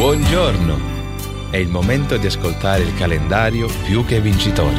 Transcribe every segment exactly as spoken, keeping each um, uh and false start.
Buongiorno! È il momento di ascoltare il calendario Più che Vincitori.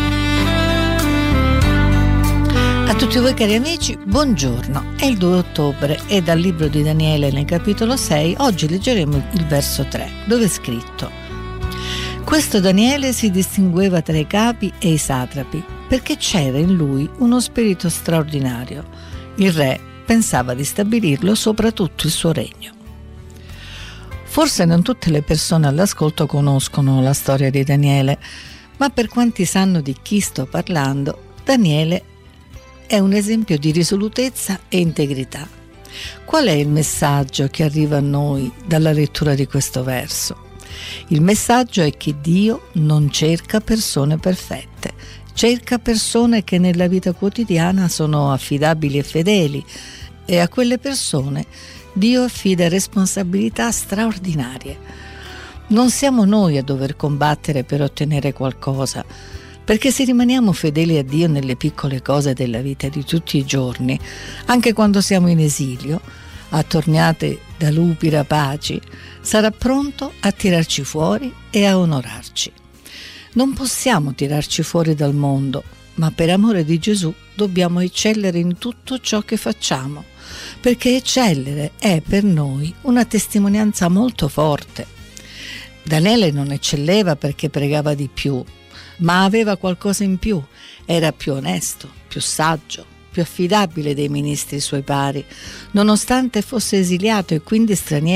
A tutti voi cari amici, buongiorno. È il due ottobre e dal libro di Daniele nel capitolo sei oggi leggeremo il verso tre, dove è scritto: questo Daniele si distingueva tra i capi e i satrapi perché c'era in lui uno spirito straordinario. Il re pensava di stabilirlo sopra tutto il suo regno. Forse non tutte le persone all'ascolto conoscono la storia di Daniele, ma per quanti sanno di chi sto parlando, Daniele è un esempio di risolutezza e integrità. Qual è il messaggio che arriva a noi dalla lettura di questo verso? Il messaggio è che Dio non cerca persone perfette, cerca persone che nella vita quotidiana sono affidabili e fedeli, e a quelle persone Dio affida responsabilità straordinarie. Non siamo noi a dover combattere per ottenere qualcosa, perché se rimaniamo fedeli a Dio nelle piccole cose della vita di tutti i giorni, anche quando siamo in esilio, attorniate da lupi rapaci, sarà pronto a tirarci fuori e a onorarci. Non possiamo tirarci fuori dal mondo, ma per amore di Gesù dobbiamo eccellere in tutto ciò che facciamo, perché eccellere è per noi una testimonianza molto forte. Daniele non eccelleva perché pregava di più, ma aveva qualcosa in più. Era più onesto, più saggio, più affidabile dei ministri suoi pari, nonostante fosse esiliato e quindi straniero.